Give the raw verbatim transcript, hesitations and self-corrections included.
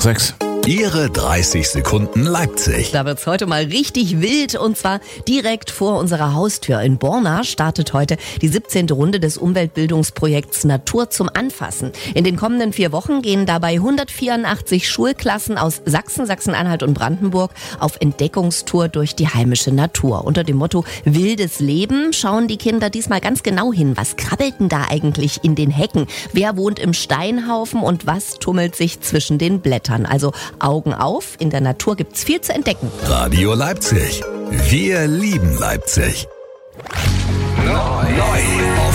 sechs. Ihre dreißig Sekunden Leipzig. Da wird's heute mal richtig wild und zwar direkt vor unserer Haustür. In Borna startet heute die siebzehnte Runde des Umweltbildungsprojekts Natur zum Anfassen. In den kommenden vier Wochen gehen dabei hundertvierundachtzig Schulklassen aus Sachsen, Sachsen-Anhalt und Brandenburg auf Entdeckungstour durch die heimische Natur. Unter dem Motto Wildes Leben schauen die Kinder diesmal ganz genau hin. Was krabbelt denn da eigentlich in den Hecken? Wer wohnt im Steinhaufen und was tummelt sich zwischen den Blättern? Also Augen auf, in der Natur gibt's viel zu entdecken. Radio Leipzig. Wir lieben Leipzig. Neu. Neu.